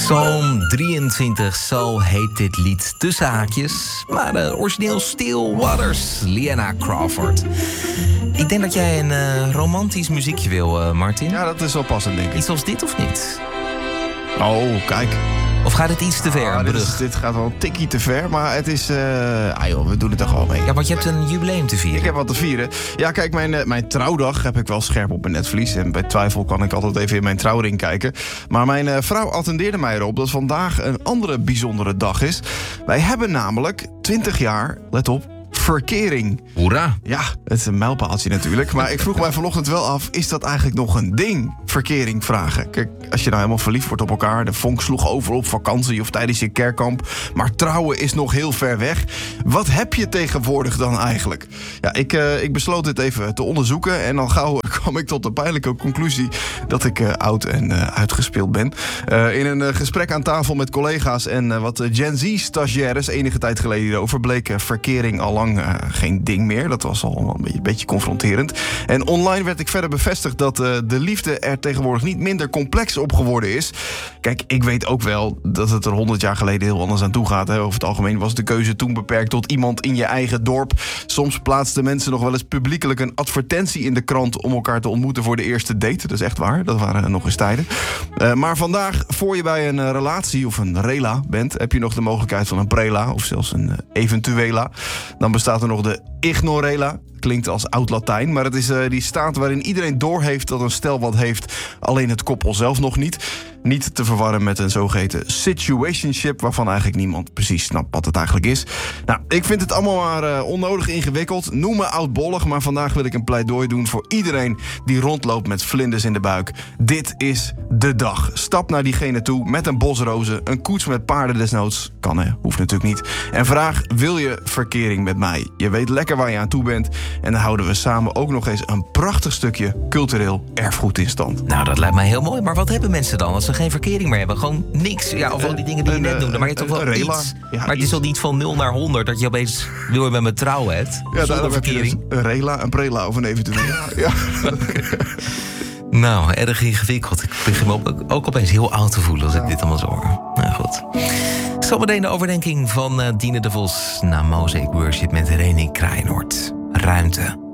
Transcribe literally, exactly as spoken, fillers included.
Psalm drieëntwintig, zo heet dit lied tussen haakjes. Maar uh, origineel Still Waters, Liana Crawford. Ik denk dat jij een uh, romantisch muziekje wil, uh, Martin. Ja, dat is wel passend, denk ik. Iets als dit of niet? Oh, kijk. Of gaat het iets te ver, ah, een dit, brug? is, dit gaat wel een tikkie te ver, maar het is... Uh, ah joh, we doen het er gewoon mee. Ja, want je hebt een jubileum te vieren. Ik heb wat te vieren. Ja, kijk, mijn, uh, mijn trouwdag heb ik wel scherp op mijn netvlies. En bij twijfel kan ik altijd even in mijn trouwring kijken. Maar mijn uh, vrouw attendeerde mij erop dat vandaag een andere bijzondere dag is. Wij hebben namelijk twintig jaar, let op, verkering. Hoera. Ja, het is een mijlpaaltje natuurlijk. Maar ik vroeg mij vanochtend wel af, is dat eigenlijk nog een ding? Verkering vragen. Kijk, als je nou helemaal verliefd wordt op elkaar, de vonk sloeg over op vakantie of tijdens je kerkkamp, maar trouwen is nog heel ver weg. Wat heb je tegenwoordig dan eigenlijk? Ja, ik, uh, ik besloot dit even te onderzoeken en al gauw kwam ik tot de pijnlijke conclusie dat ik uh, oud en uh, uitgespeeld ben. Uh, in een uh, gesprek aan tafel met collega's en uh, wat Gen Z-stagiaires enige tijd geleden hierover bleek uh, verkering al lang uh, geen ding meer. Dat was al een beetje, een beetje confronterend. En online werd ik verder bevestigd dat uh, de liefde er tegenwoordig niet minder complex op geworden is. Kijk, ik weet ook wel dat het er honderd jaar geleden heel anders aan toe gaat. Hè. Over het algemeen was de keuze toen beperkt tot iemand in je eigen dorp. Soms plaatsten mensen nog wel eens publiekelijk een advertentie in de krant om elkaar te ontmoeten voor de eerste date. Dat is echt waar, dat waren nog eens tijden. Uh, maar vandaag, voor je bij een uh, relatie of een rela bent, heb je nog de mogelijkheid van een prela of zelfs een uh, eventuela. Dan bestaat er nog de ignorela. Klinkt als oud-Latijn, maar het is uh, die staat waarin iedereen doorheeft dat een stel wat heeft, alleen het koppel zelf nog niet. Niet te verwarren met een zogeheten situationship, waarvan eigenlijk niemand precies snapt wat het eigenlijk is. Nou, ik vind het allemaal maar uh, onnodig ingewikkeld. Noem me oudbollig, maar vandaag wil ik een pleidooi doen voor iedereen die rondloopt met vlinders in de buik. Dit is de dag. Stap naar diegene toe met een bos rozen, een koets met paarden desnoods. Kan hè, hoeft natuurlijk niet. En vraag, wil je verkering met mij? Je weet lekker waar je aan toe bent. En dan houden we samen ook nog eens een prachtig stukje cultureel erfgoed in stand. Nou, dat lijkt mij heel mooi. Maar wat hebben mensen dan als ze geen verkering meer hebben? Gewoon niks. Ja, of al die dingen die je net noemde. Maar je hebt toch wel iets. Ja, maar het is toch niet van nul naar honderd dat je opeens wil je met me trouwen hebt? Ja, zonder verkering. Dus een rela, een prela of een eventueel. Ja. Nou, erg ingewikkeld. Ik begin me ook, ook opeens heel oud te voelen als ik dit allemaal zo hoor. Nou goed. Zometeen de overdenking van uh, Dine de Vos na Mosaic Worship met René Kraaienoord. Ruimte.